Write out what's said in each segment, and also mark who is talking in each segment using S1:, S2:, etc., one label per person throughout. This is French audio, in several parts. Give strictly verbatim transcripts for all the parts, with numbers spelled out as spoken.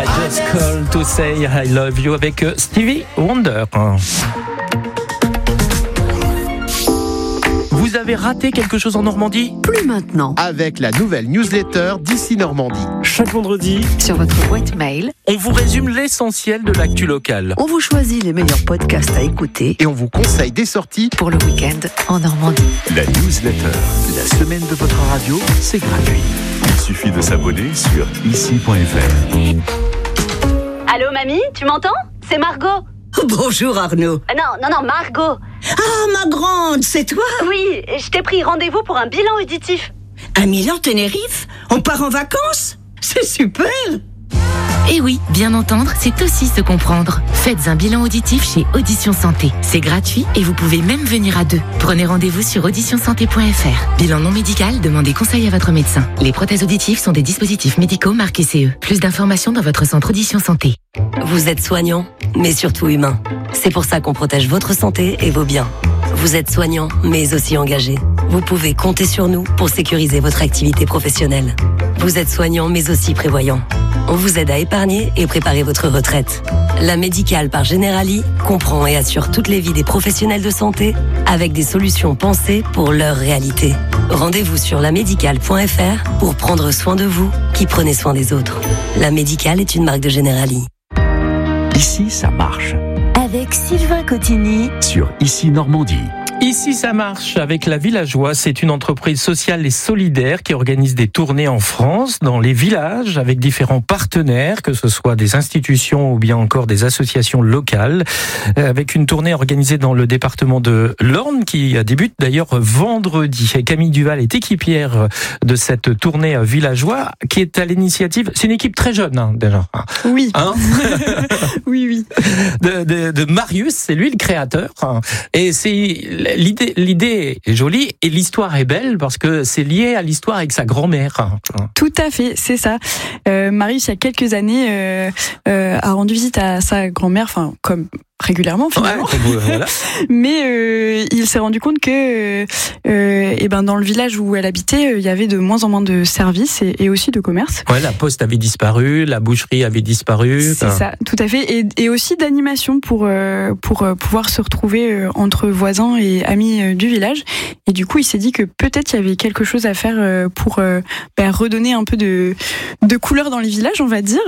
S1: I just call to say I love you avec Stevie Wonder. Vous avez raté quelque chose en Normandie ?
S2: Plus maintenant.
S3: Avec la nouvelle newsletter d'Ici Normandie.
S4: Chaque vendredi,
S2: sur votre boîte mail,
S1: on vous résume l'essentiel de l'actu locale.
S2: On vous choisit les meilleurs podcasts à écouter
S3: et on vous conseille des sorties
S2: pour le week-end en Normandie.
S5: La newsletter, la semaine de votre radio, c'est gratuit. Il suffit de s'abonner sur ici point f r.
S6: Allô mamie, tu m'entends ? C'est Margot.
S7: Bonjour Arnaud.
S6: Ah non, non, non, Margot.
S7: Ah, ma grande, c'est toi ?
S6: Oui, je t'ai pris rendez-vous pour un bilan auditif.
S7: À Milan, Tenerife ? On part en vacances ? C'est super !
S8: Eh oui, bien entendre, c'est aussi se comprendre. Faites un bilan auditif chez Audition Santé. C'est gratuit et vous pouvez même venir à deux. Prenez rendez-vous sur audition santé point f r. Bilan non médical, demandez conseil à votre médecin. Les prothèses auditives sont des dispositifs médicaux marqués C E. Plus d'informations dans votre centre Audition Santé.
S9: Vous êtes soignant, mais surtout humain. C'est pour ça qu'on protège votre santé et vos biens. Vous êtes soignant, mais aussi engagé. Vous pouvez compter sur nous pour sécuriser votre activité professionnelle. Vous êtes soignant, mais aussi prévoyant. On vous aide à épargner et préparer votre retraite. La Médicale par Generali comprend et assure toutes les vies des professionnels de santé avec des solutions pensées pour leur réalité. Rendez-vous sur la médicale point f r pour prendre soin de vous qui prenez soin des autres. La Médicale est une marque de Generali.
S5: Ici, ça marche.
S8: Avec Sylvain Cotigny
S5: sur Ici Normandie.
S1: Ici, ça marche avec La Villageoise. C'est une entreprise sociale et solidaire qui organise des tournées en France, dans les villages, avec différents partenaires, que ce soit des institutions ou bien encore des associations locales, avec une tournée organisée dans le département de l'Orne qui débute d'ailleurs vendredi. Et Camille Duval est équipière de cette tournée villageoise qui est à l'initiative. C'est une équipe très jeune, hein, déjà.
S10: Oui.
S1: Hein
S10: oui, oui.
S1: De, de, de Marius, c'est lui le créateur. Et c'est L'idée, l'idée est jolie et l'histoire est belle parce que c'est lié à l'histoire avec sa grand-mère.
S10: Tout à fait, c'est ça. Euh, Marius, il y a quelques années, euh, euh, a rendu visite à sa grand-mère, enfin, comme régulièrement finalement.
S1: Ouais, voilà.
S10: Mais euh, il s'est rendu compte que, euh, et ben dans le village où elle habitait, il y avait de moins en moins de services et, et aussi de commerce.
S1: Ouais, la poste avait disparu, la boucherie avait disparu.
S10: C'est
S1: enfin...
S10: ça, tout à fait, et, et aussi d'animation pour euh, pour euh, pouvoir se retrouver euh, entre voisins et amis euh, du village. Et du coup, il s'est dit que peut-être il y avait quelque chose à faire euh, pour euh, bah, redonner un peu de de couleur dans les villages, on va dire.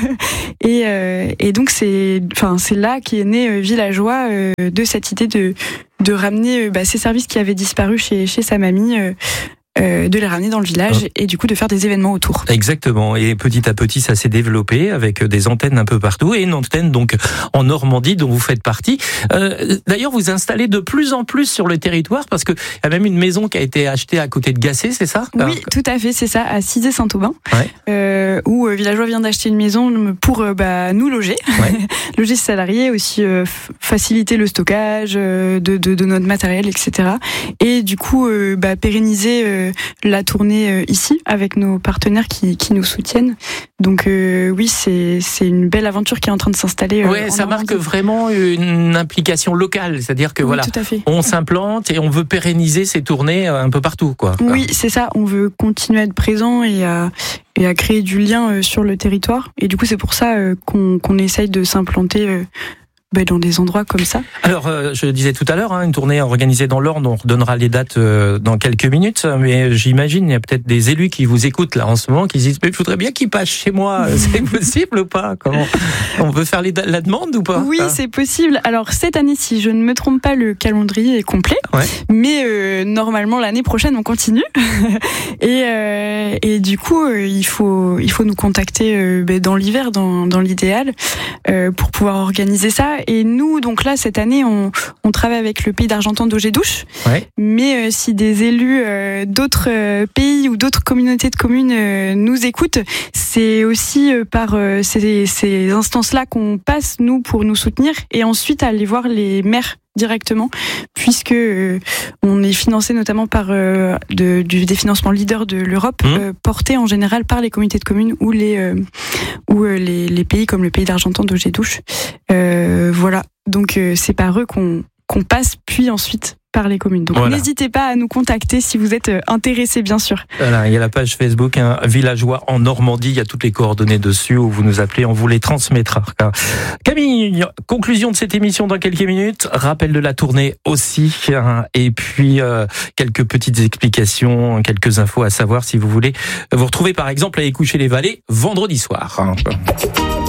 S10: et euh, et donc c'est, enfin c'est là qu'est né Villageois euh, de cette idée de de ramener euh, bah, ces services qui avaient disparu chez chez sa mamie, euh, euh, de les ramener dans le village et du coup de faire des événements autour.
S1: Exactement. Et petit à petit, ça s'est développé avec des antennes un peu partout et une antenne donc en Normandie dont vous faites partie. Euh, d'ailleurs, vous installez de plus en plus sur le territoire parce que il y a même une maison qui a été achetée à côté de Gassé, c'est ça ?
S10: Oui, Alors... tout à fait, c'est ça, à Cizé-Saint-Aubin,
S1: ouais.
S10: euh, où euh, Villageois vient d'acheter une maison pour euh, bah, nous loger, ouais. loger ses salariés, aussi euh, f- faciliter le stockage euh, de, de, de notre matériel, et cetera. Et du coup, euh, bah, pérenniser euh, la tournée euh, ici avec nos partenaires qui, qui nous soutiennent. Donc euh, oui, c'est, c'est une belle aventure qui est en train de s'installer. Euh,
S1: ouais, ça
S10: Normandie.
S1: Marque vraiment une implication locale, c'est-à-dire que
S10: oui,
S1: voilà, on s'implante et on veut pérenniser ces tournées un peu partout, quoi.
S10: Oui, c'est ça. On veut continuer à être présent et à et à créer du lien sur le territoire. Et du coup, c'est pour ça qu'on, qu'on essaye de s'implanter euh, Ben dans des endroits comme ça.
S1: Alors, euh, je le disais tout à l'heure, hein, une tournée organisée dans l'Orne, on redonnera les dates euh, dans quelques minutes, mais j'imagine il y a peut-être des élus qui vous écoutent là en ce moment, qui se disent mais il faudrait bien qu'ils passent chez moi, c'est possible ou pas ? Comment on peut faire les, la demande ou pas ?
S10: Oui, ah. c'est possible. Alors cette année, si je ne me trompe pas, le calendrier est complet,
S1: ouais.
S10: mais euh, normalement l'année prochaine on continue et euh, et du coup euh, il faut il faut nous contacter euh, ben, dans l'hiver, dans dans l'idéal, euh, pour pouvoir organiser ça. Et nous, donc là, cette année, on, on travaille avec le pays d'Argentan d'Ogé-Douche.
S1: Ouais.
S10: Mais euh, si des élus euh, d'autres euh, pays ou d'autres communautés de communes euh, nous écoutent, c'est aussi euh, par euh, ces, ces instances-là qu'on passe, nous, pour nous soutenir et ensuite aller voir les maires directement, puisque euh, on est financé notamment par euh, de, du, des financements leaders de l'Europe, mmh. euh, portés en général par les communautés de communes ou les euh, ou euh, les, les pays comme le pays d'Argentan d'Ogé-Douche. Euh, voilà, donc euh, c'est par eux qu'on qu'on passe, puis ensuite par les communes. Donc
S1: voilà.
S10: N'hésitez pas à nous contacter si vous êtes intéressés, bien sûr.
S1: Voilà, il y a la page Facebook hein, Villageois en Normandie, il y a toutes les coordonnées dessus où vous nous appelez, on vous les transmettra. Camille, conclusion de cette émission dans quelques minutes, rappel de la tournée aussi, hein, et puis euh, quelques petites explications, quelques infos à savoir si vous voulez vous retrouver par exemple à Écoucher les Vallées vendredi soir. Hein.